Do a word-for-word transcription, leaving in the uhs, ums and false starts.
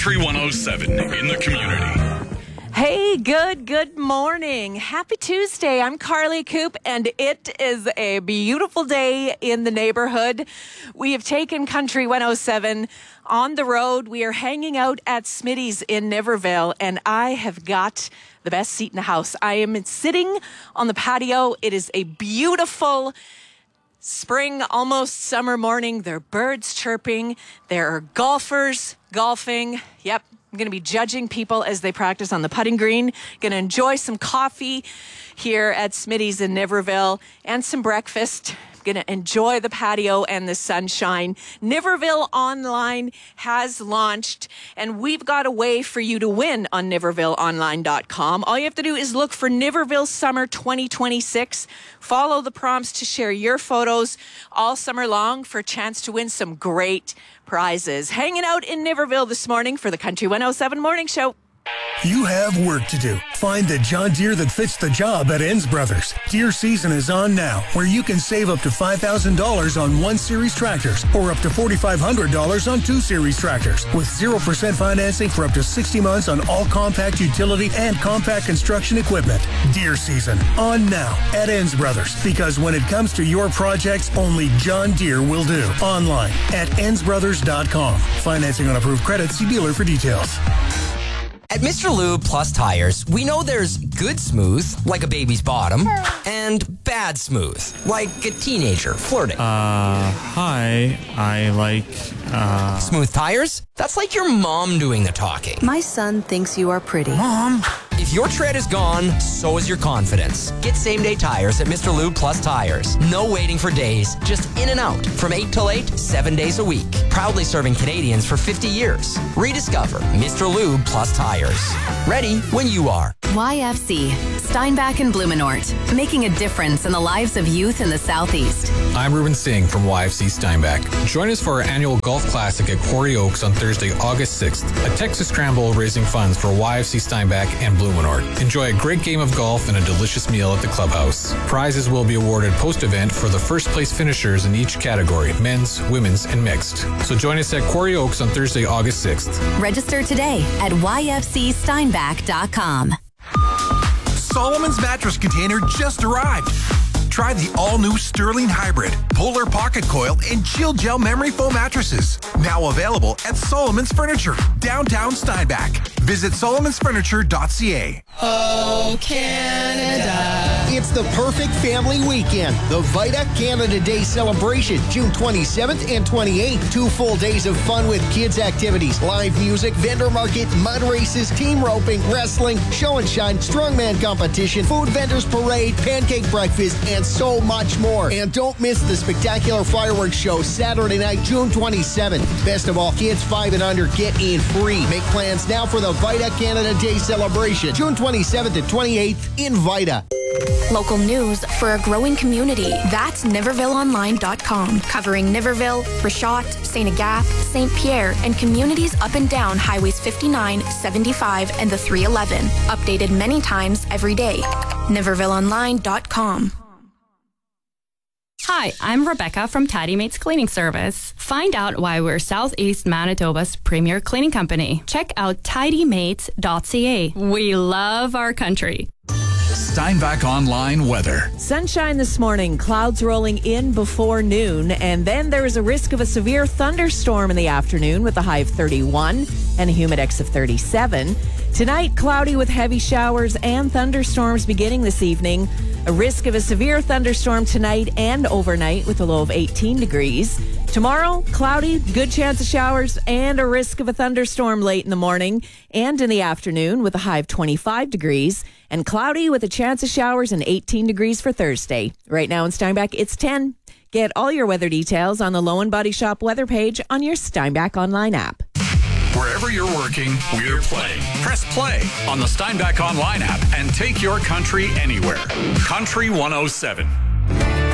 Country one oh seven in the community. Hey, good, good morning. Happy Tuesday. I'm Carly Coop, and it is a beautiful day in the neighborhood. We have taken Country one oh seven on the road. We are hanging out at Smitty's in Niverville, and I have got the best seat in the house. I am sitting on the patio. It is a beautiful spring, almost summer morning. There are birds chirping. There are golfers golfing. Yep. I'm going to be judging people as they practice on the putting green. Going to enjoy some coffee here at Smitty's in Niverville and some breakfast. Going to enjoy the patio and the sunshine. Niverville Online has launched, and we've got a way for you to win on niverville online dot com. All you have to do is look for Niverville Summer twenty twenty-six. Follow the prompts to share your photos all summer long for a chance to win some great prizes. Hanging out in Niverville this morning for the Country one oh seven Morning Show. You have work to do. Find the John Deere that fits the job at Enns Brothers. Deere season is on now, where you can save up to five thousand dollars on one series tractors or up to four thousand five hundred dollars on two series tractors with zero percent financing for up to sixty months on all compact utility and compact construction equipment. Deere season on now at Enns Brothers, because when it comes to your projects, only John Deere will do. Online at enns brothers dot com. Financing on approved credit. See dealer for details. At Mister Lube Plus Tires, we know there's good smooth, like a baby's bottom, and bad smooth, like a teenager flirting. Uh, hi, I like, uh... Smooth tires? That's like your mom doing the talking. My son thinks you are pretty. Mom! If your tread is gone, so is your confidence. Get same-day tires at Mister Lube Plus Tires. No waiting for days, just in and out. From eight till eight, seven days a week. Proudly serving Canadians for fifty years. Rediscover Mister Lube Plus Tires. Ready when you are. Y F C, Steinbach and Blumenort, making a difference in the lives of youth in the Southeast. I'm Ruben Singh from Y F C Steinbach. Join us for our annual Golf Classic at Quarry Oaks on Thursday, August sixth. A Texas Scramble raising funds for Y F C Steinbach and Blumenort. Enjoy a great game of golf and a delicious meal at the clubhouse. Prizes will be awarded post-event for the first place finishers in each category, men's, women's, and mixed. So join us at Quarry Oaks on Thursday, August sixth. Register today at y f c steinbach dot com. Solomon's mattress container just arrived. Try the all-new Sterling Hybrid, Polar Pocket Coil, and Chill Gel Memory Foam mattresses. Now available at Solomon's Furniture, downtown Steinbach. Visit solomons furniture dot c a. Oh, Canada. It's the perfect family weekend. The Vita Canada Day celebration, June twenty-seventh and twenty-eighth. Two full days of fun with kids' activities, live music, vendor market, mud races, team roping, wrestling, show and shine, strongman competition, food vendors parade, pancake breakfast, and so much more. And don't miss the spectacular fireworks show Saturday night, June twenty-seventh. Best of all, kids five and under get in free. Make plans now for the Vita Canada Day celebration, June twenty-seventh and twenty-eighth in Vita. Local news for a growing community. That's niverville online dot com. Covering Niverville, Rashot, Saint Agathe, Saint Pierre, and communities up and down Highways fifty-nine, seventy-five, and the three eleven. Updated many times every day. niverville online dot com. Hi, I'm Rebecca from Tidy Mates Cleaning Service. Find out why we're Southeast Manitoba's premier cleaning company. Check out tidy mates dot c a. We love our country. Steinbach Online weather. Sunshine this morning, clouds rolling in before noon, and then there is a risk of a severe thunderstorm in the afternoon with a high of thirty-one and a humidex of thirty-seven. Tonight, cloudy with heavy showers and thunderstorms beginning this evening. A risk of a severe thunderstorm tonight and overnight with a low of eighteen degrees. Tomorrow, cloudy, good chance of showers and a risk of a thunderstorm late in the morning and in the afternoon with a high of twenty-five degrees. And cloudy with a chance of showers and eighteen degrees for Thursday. Right now in Steinbach, it's ten. Get all your weather details on the Low and Body Shop weather page on your Steinbach Online app. Wherever you're working, we're playing. Press play on the Steinbach Online app and take your country anywhere. Country one oh seven.